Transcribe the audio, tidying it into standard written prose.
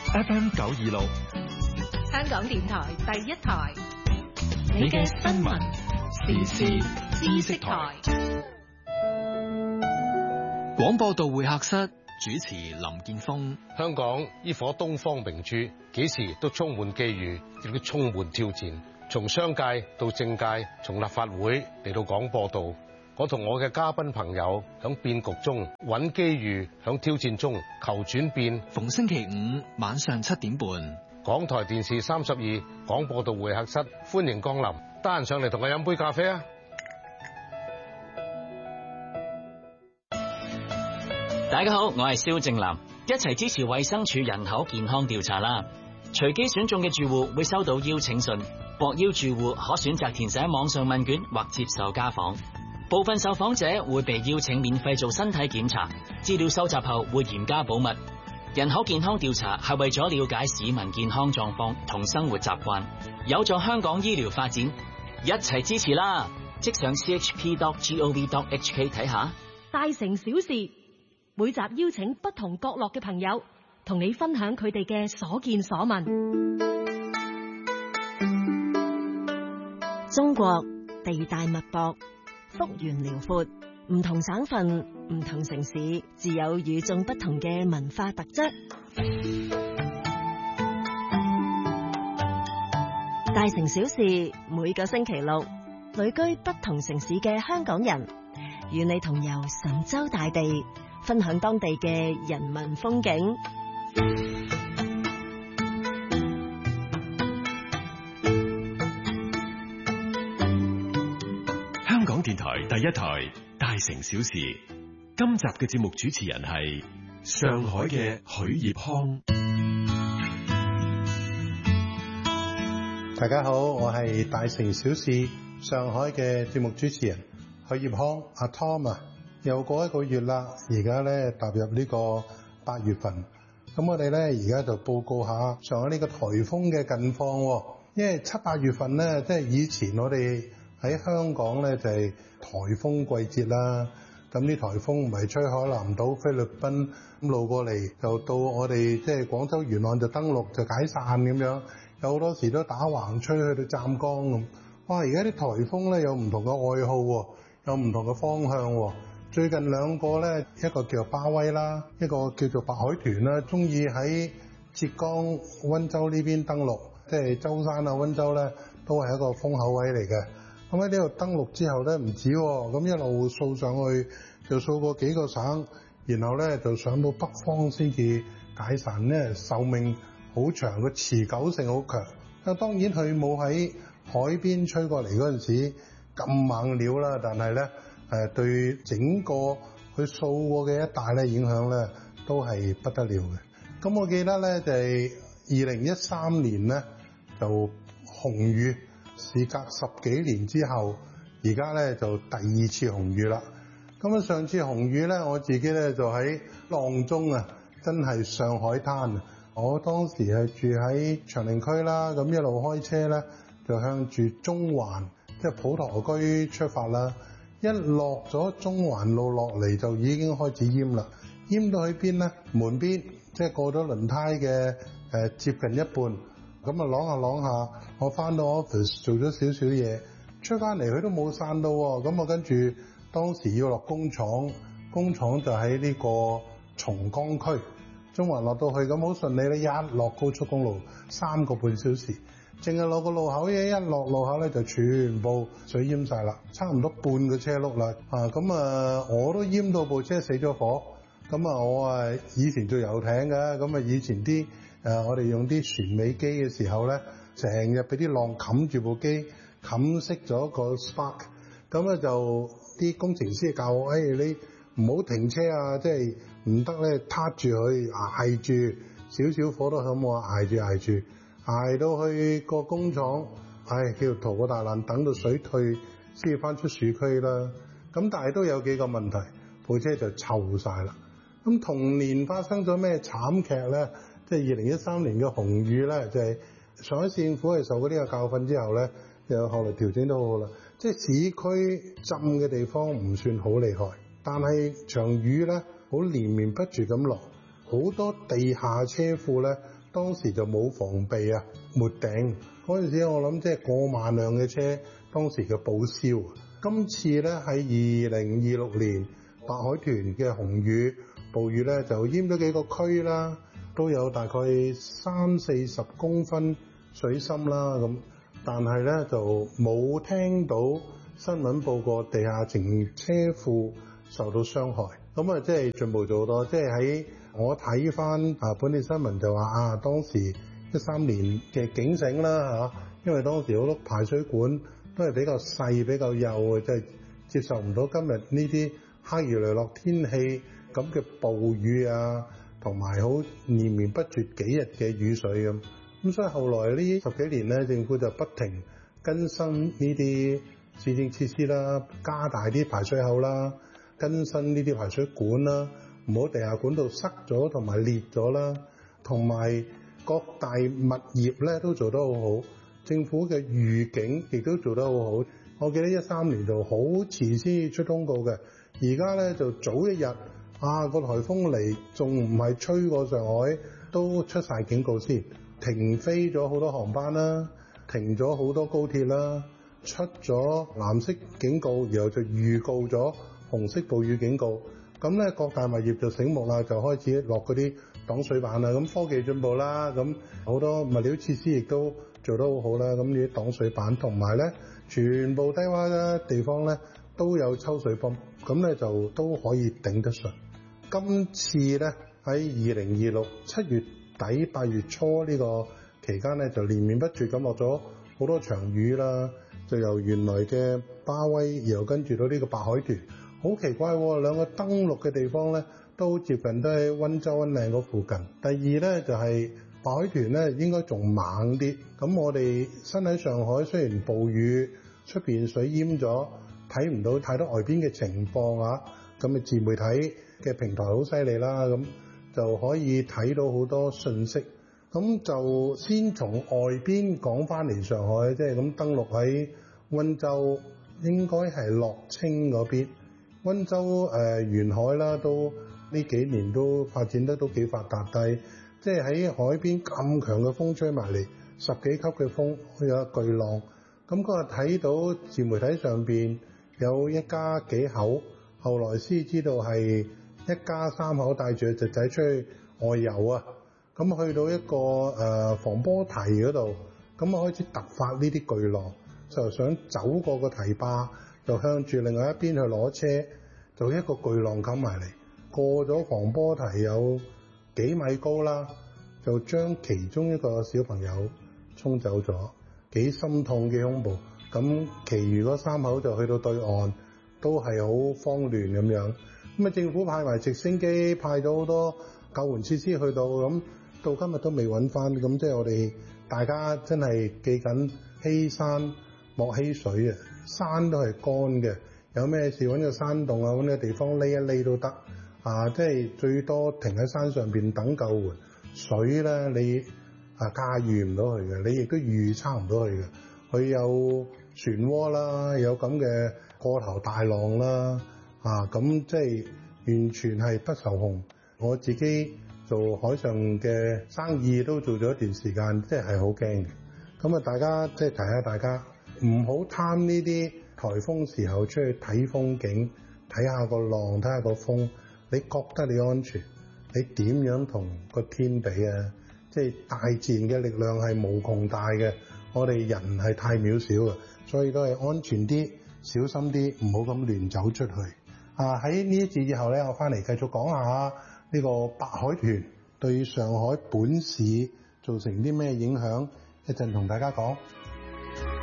FM 926， 香港電台第一台， 你嘅新聞時事知識台。廣播道會客室主持林健鋒。 香港呢顆東方明珠，幾時都充滿機遇，亦都充滿挑戰。從商界到政界，從立法會嚟到廣播道，我同我嘅嘉賓朋友響變局中揾機遇，響挑戰中求轉變。 逢星期五晚上7點半， 港台電視32廣播道會客室，歡迎光臨。得閒上嚟同我飲杯咖啡啊！ 大家好，我係蕭正楠，一齊支持衛生署人口健康調查啦！隨機選中嘅住戶會收到邀請信，獲邀住戶可選擇填寫網上問卷或接受家訪。部分受訪者會被邀請免費做身體檢查，資料收集後會嚴加保密。人口健康調查係為咗了解市民健康狀況同生活習慣，有助香港醫療發展，一齊支持啦！即上 chp.gov.hk 睇下。 大城小事，每集邀請不同角落嘅朋友，同你分享佢哋嘅所見所聞。中國地大物博，幅員遼闊，唔同省份、唔同城市，自有與眾不同嘅文化特質。大城小事，每個星期六，旅居不同城市嘅香港人，與你同遊神州大地，分享當地嘅人文風景。 香港電台第一台大城小事，今集嘅節目主持人係上海嘅許業康。 大家好，我係大城小事上海嘅節目主持人許業康阿 Tom 啊。又過一個月啦，而家咧踏入呢個8月份，咁我哋咧而家就報告下上海呢個颱風嘅近況。因為7、8月份咧，即係以前我哋喺香港咧就係颱風季節啦。咁啲颱風唔係吹海南島、菲律賓咁路過嚟，就到我哋即係廣州沿岸就登陸就解散咁樣。有好多時都打橫吹去到湛江咁。哇！而家啲颱風咧有唔同嘅愛好喎，有唔同嘅方向喎。最近兩個咧，一個叫巴威啦，一個叫做白海豚啦，中意喺浙江溫州呢邊登陸，即係舟山啊、溫州咧都係一個風口位嚟嘅。咁喺呢度登陸之後咧唔止喎，咁一路掃上去就掃過幾個省，然後咧就上到北方先至解散咧，壽命好長，個持久性好強。啊，當然佢冇喺海邊吹過嚟嗰陣時咁猛料啦，但係咧對整個佢掃過嘅一帶咧影響咧都係不得了嘅。咁我記得咧就係2013年咧就紅雨，事隔10幾年之後，而家咧就第2次紅雨啦。咁啊上次紅雨咧，我自己咧就喺浪中啊，真係上海灘啊！我當時係住喺長寧區啦，咁一路開車咧就向住中環，即係普陀居出發啦。一落咗中環路落嚟就已經開始淹啦，淹到去邊咧？門邊，即係過咗輪胎嘅接近一半，咁啊啷下，我翻到 office 做咗少少嘢，出翻嚟佢都冇散到喎，咁我跟住當時要落工廠，工廠就喺呢個松江區，中環落到去咁好順利咧，一落高速公路3個半小時。淨係落個路口嘢，一落路口咧就全部水淹晒啦，差唔多半個車轆啦。我都淹到部車死咗火。我以前做遊艇嘅，以前啲我哋用啲船尾機嘅時候咧，成日俾啲浪冚住部機，冚熄咗個 spark。就啲工程師教我，你唔好停車啊，即係唔得咧，撻住佢，捱住少少火都響我，捱住。捱到去個工廠，叫逃過大難，等到水退先至翻出市區啦。但係都有幾個問題，部車就臭晒啦。咁同年發生咗咩慘劇咧？即係2013年嘅紅雨咧，就係上海市政府係受過呢個教訓之後咧，就後來調整得好好啦。即係市區浸嘅地方唔算好厲害，但係場雨咧好連綿不絕咁落，好多地下車庫咧。 當時就冇防備啊，沒頂嗰陣時，我諗即係過萬輛嘅車當時嘅報銷。今次咧喺2026年白海豚嘅紅雨暴雨咧就淹咗幾個區啦，都有大概30-40公分水深啦咁，但係咧就冇聽到新聞報過地下停車庫受到傷害，咁啊即係進步咗好多。即係喺我睇翻本地新聞就話當時13年嘅警醒啦因為當時好多排水管都係比較細比較幼嘅，即係接受唔到今日呢啲黑如雷落天氣咁嘅暴雨啊，同埋好連綿不絕幾日嘅雨水咁所以後來呢10幾年咧，政府就不停更新呢啲市政設施啦，加大啲排水口啦，更新呢啲排水管啦，唔好地下管道塞咗同埋裂咗啦，同埋各大物業咧都做得好好，政府嘅預警亦都做得好好。我記得13年就好遲先出通告嘅，而家咧就早一日個颱風嚟，仲唔係吹過上海都出晒警告先，停飛咗好多航班啦，停咗好多高鐵啦，出咗藍色警告，然後就預告咗紅色暴雨警告。咁咧各大物業就醒目啦，就開始落嗰啲擋水板啦。咁科技進步啦，咁好多物料設施亦都做得好好啦。咁呢啲擋水板同埋咧，全部低洼嘅地方咧都有抽水泵，咁咧就都可以頂得順。今次咧喺2026 7月底8月初呢個期間咧，就連綿不絕咁落咗好多場雨啦，就由原來嘅巴威，然後跟住到呢個白海豚。好奇怪喎，兩個登陸嘅地方咧都接近都喺溫州溫嶺嗰附近。第二咧就係白海豚咧應該仲猛啲。咁我哋身喺上海，雖然暴雨出邊水淹咗，睇唔到太多外邊嘅情況咁嘅自媒體嘅平台好犀利啦，咁就可以睇到好多信息。咁就先從外邊講翻嚟上海，即係咁登陸喺溫州，應該係樂清嗰邊。溫州沿海啦，都呢幾年都發展得都幾發達，但係即係喺海邊咁強嘅風吹埋嚟，10幾級嘅風，有巨浪。咁嗰日睇到自媒體上邊有一家幾口，後來先知道係一家3口帶住個侄仔出去外遊啊。咁去到一個防波堤嗰度，咁開始突發呢啲巨浪，就想走過個堤壩，就向住另外一邊去攞車，就一個巨浪冚埋嚟，過咗防波堤有幾米高啦，就將其中一個小朋友沖走咗，幾心痛幾恐怖。咁其餘嗰3口就去到對岸，都係好慌亂咁樣。咁政府派埋直升機，派咗好多救援設施去到，咁到今日都未揾翻。咁即係我哋大家真係記緊欺山莫欺水啊！山都係乾嘅，有咩事揾個山洞揾個地方匿一匿都得即係最多停喺山上邊等救援。水咧你駕馭唔到佢嘅，你亦都預測唔到佢嘅。佢有漩渦啦，有咁嘅過頭大浪啦咁即係完全係不受控。我自己做海上嘅生意都做咗一段時間，即係好驚嘅。咁大家即係提下大家，唔好貪呢啲颱風時候出去睇風景，睇下個浪，睇下個風。你覺得你安全，你點樣同個天比啊？即係大自然嘅力量係無窮大嘅，我哋人係太渺小啊，所以都係安全啲，小心啲，唔好咁亂走出去。喺呢一節以後咧，我翻嚟繼續講下呢個白海豚對上海本市造成啲咩影響，一陣同大家講。